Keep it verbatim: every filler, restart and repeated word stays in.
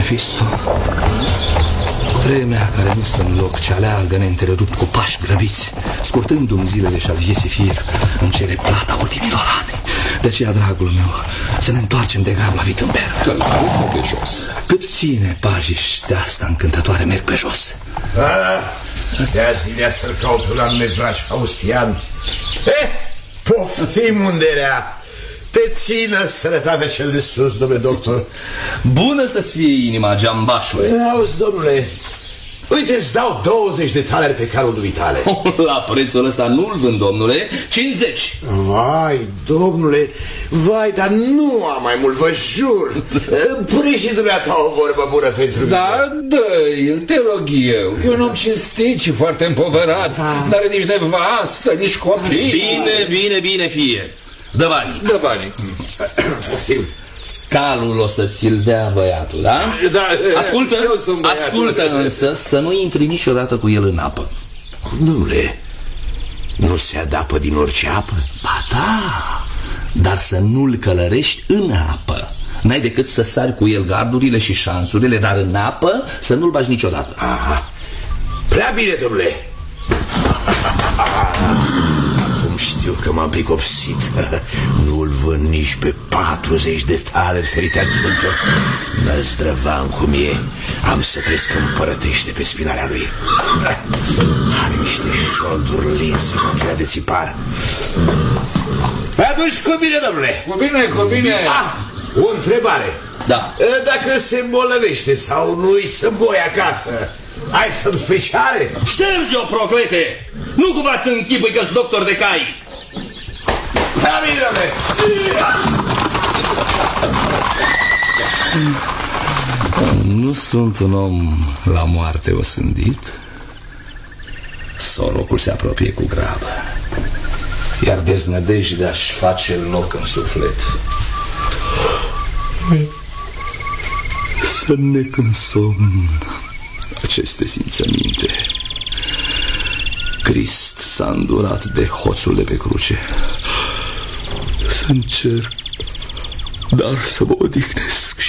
Mefisto, vremea care nu stă în loc, ce aleargă neîntrerupt cu pași grăbiți, scurtându-mi zilele și-al vieții fir, îmi cere plata ultimilor ani. De aceea, dragul meu, să ne întoarcem de grab la Wittenberg. Călare sau pe jos? Cât ține pajiș de asta încântătoare, merg pe jos. Ah, de azi dimineața-l caut un anume vraj Faustian. Eh, poftim underea. Te țină sănătatea cel de sus, domnule doctor. Bună să-ți fie inima, geambașule. Auzi, domnule, uite, îți dau douăzeci de taleri pe calul dumitale. La prețul ăsta nu-l vând, domnule, cincizeci. Vai, domnule, vai, dar nu am mai mult, vă jur. Pune și dumneata o vorbă bună pentru mine. Da, dă-i, te rog eu. E un om cinstit și foarte împovărat. Da. N-are nici nevastă, nici copii. Bine, bine, bine fie. Dă banii. Dă banii. Calul o să ți-l dea băiatul, da? Da, ascultă, băiatul. ascultă însă să nu intri niciodată cu el în apă. Cum, domnule? Nu se adapă din orice apă? Ba da, dar să nu-l călărești în apă. N-ai decât să sari cu el gardurile și șansurile, dar în apă să nu-l bagi niciodată. Aha. Prea bine, domnule. Acum știu că m-am pricopsit. Nu-l vând nici pe patruzeci de taleri, ferite Arcântor. Năzdrăvan cum e. Am să crezi că împărătește pe spinarea lui. Are niște șolduri linse cu ochii de țipar. Atunci cu bine, domnule. Cu bine, cu bine. Ah, o întrebare. Da. Dacă se îmbolnăvește sau nu-i să boi acasă, ai să-mi speciale? Șterge-o, proclete! Nu cumva să închipui că-s doctor de cai. Da, bine, domnule. Nu sunt un om la moarte osândit. Sorocul se apropie cu grabă, iar deznădejdea-și face loc în suflet. Să nec în somn aceste simțăminte. Crist s-a îndurat de hoțul de pe cruce. Să încerc, dar să mă odihnesc